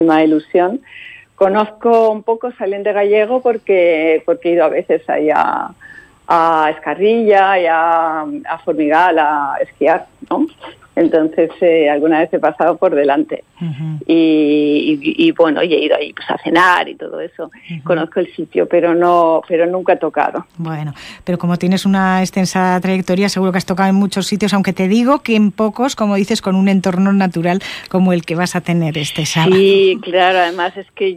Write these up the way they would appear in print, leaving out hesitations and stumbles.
muchísima ilusión. Conozco un poco Salín de Gallego porque he ido a veces ahí a Escarrilla y a Formigal a esquiar, ¿no? Entonces alguna vez he pasado por delante. Uh-huh. Y bueno, y he ido ahí pues a cenar y todo eso. Uh-huh. Conozco el sitio, pero nunca he tocado. Bueno, pero como tienes una extensa trayectoria, seguro que has tocado en muchos sitios, aunque te digo que en pocos, como dices, con un entorno natural como el que vas a tener este sábado. Sí, claro, además es que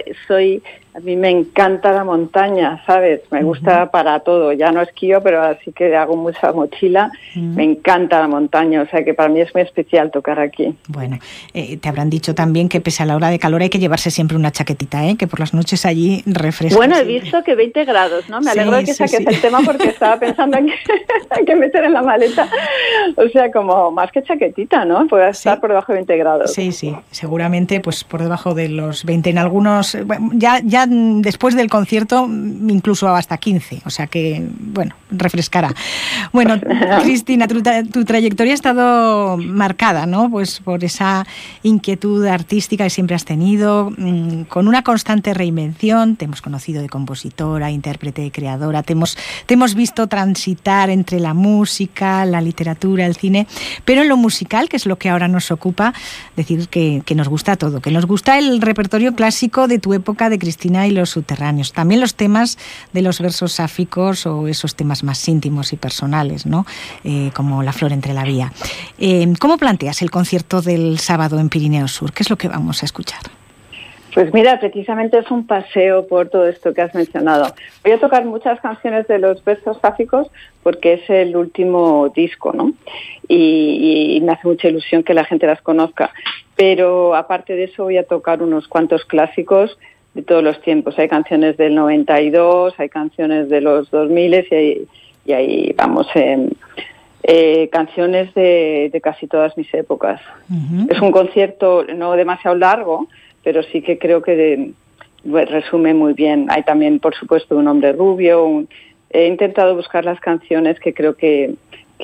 a mí me encanta la montaña, ¿sabes? Me gusta para todo. Ya no esquío, pero así que hago mucha mochila. Me encanta la montaña, o sea que para mí es muy especial tocar aquí. Bueno, te habrán dicho también que pese a la hora de calor hay que llevarse siempre una chaquetita, que por las noches allí refresca. Bueno, he visto que 20 grados, ¿no? Me alegro de que saques el tema porque estaba pensando en que meter en la maleta. O sea, como más que chaquetita, ¿no? Puede estar por debajo de 20 grados. Sí, seguramente pues por debajo de los 20 en algunos, ya después del concierto incluso hasta 15, o sea que, bueno, refrescará. Bueno, Cristina, tu trayectoria ha estado marcada, ¿no? Pues por esa inquietud artística que siempre has tenido, con una constante reinvención. Te hemos conocido de compositora, intérprete, creadora, te hemos visto transitar entre la música, la literatura, el cine, pero en lo musical, que es lo que ahora nos ocupa, decir que nos gusta todo, que nos gusta el repertorio clásico de tu época de Cristina y los subterráneos, también los temas de los versos sáficos o esos temas más íntimos y personales, ¿no? Como La flor entre la vía. ¿Cómo planteas el concierto del sábado en Pirineo Sur? ¿Qué es lo que vamos a escuchar? Pues mira, precisamente es un paseo por todo esto que has mencionado. Voy a tocar muchas canciones de los versos sáficos porque es el último disco, ¿no? Y me hace mucha ilusión que la gente las conozca. Pero aparte de eso voy a tocar unos cuantos clásicos de todos los tiempos. Hay canciones del 92, hay canciones de los 2000 y ahí vamos canciones de casi todas mis épocas. Uh-huh. Es un concierto no demasiado largo, pero sí que creo que resume muy bien. Hay también, por supuesto, Un hombre rubio. He intentado buscar las canciones que creo que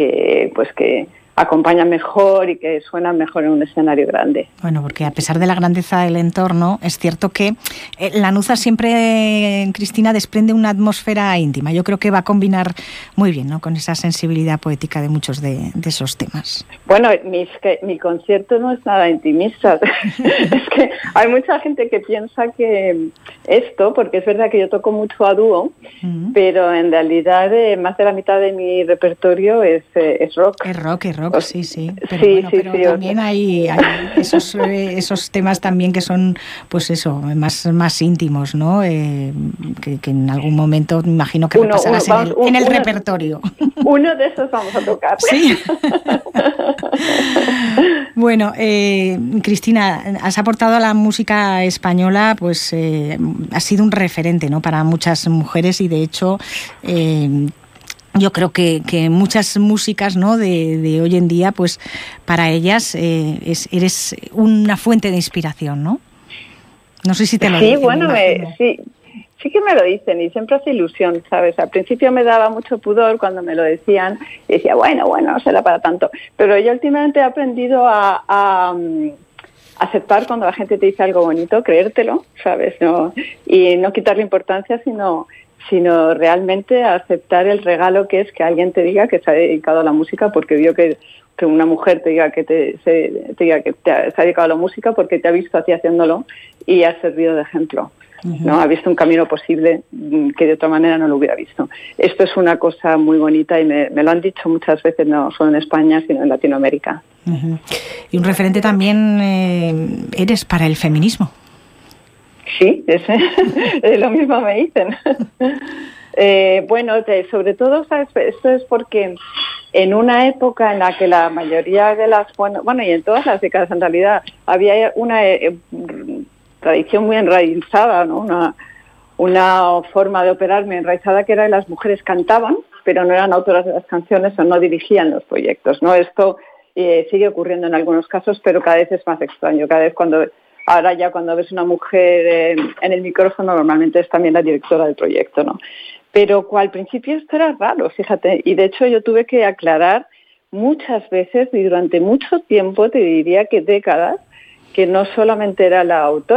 acompañan mejor y que suenan mejor en un escenario grande. Bueno, porque a pesar de la grandeza del entorno, es cierto que Lanuza siempre, Cristina, desprende una atmósfera íntima. Yo creo que va a combinar muy bien, ¿no?, con esa sensibilidad poética de muchos de esos temas. Bueno, mi concierto no es nada intimista. Es que hay mucha gente que piensa que esto, porque es verdad que yo toco mucho a dúo, pero en realidad más de la mitad de mi repertorio es rock. Es rock. Sí. Pero también hay esos temas también que son, pues eso, más íntimos, ¿no? Que en algún momento me imagino que repasarás en el repertorio. Uno de esos vamos a tocar. Sí. Bueno, Cristina, has aportado a la música española, pues has sido un referente, ¿no?, para muchas mujeres y de hecho yo creo que muchas músicas, ¿no?, de hoy en día, pues para ellas eres una fuente de inspiración, ¿no? No sé si te lo dicen. Sí, bueno, sí que me lo dicen y siempre hace ilusión, ¿sabes? Al principio me daba mucho pudor cuando me lo decían y decía, bueno, no será para tanto. Pero yo últimamente he aprendido a aceptar cuando la gente te dice algo bonito, creértelo, ¿sabes? Y no quitarle importancia, sino realmente aceptar el regalo que es que alguien te diga que se ha dedicado a la música porque vio que una mujer te diga que se ha dedicado a la música porque te ha visto a ti haciéndolo y ha servido de ejemplo. Uh-huh. ¿No? Ha visto un camino posible que de otra manera no lo hubiera visto. Esto es una cosa muy bonita y me lo han dicho muchas veces, no solo en España, sino en Latinoamérica. Uh-huh. Y un referente también eres para el feminismo. Sí, lo mismo me dicen. Bueno, sobre todo, ¿sabes? Esto es porque en una época en la que la mayoría de las... Bueno, y en todas las décadas en realidad, había una tradición muy enraizada, ¿no? Una forma de operar muy enraizada que era que las mujeres cantaban, pero no eran autoras de las canciones o no dirigían los proyectos, ¿no? Esto sigue ocurriendo en algunos casos, pero cada vez es más extraño. Ahora ya cuando ves una mujer en el micrófono, normalmente es también la directora del proyecto, ¿no? Pero al principio esto era raro, fíjate, y de hecho yo tuve que aclarar muchas veces y durante mucho tiempo, te diría que décadas, que no solamente era la autora,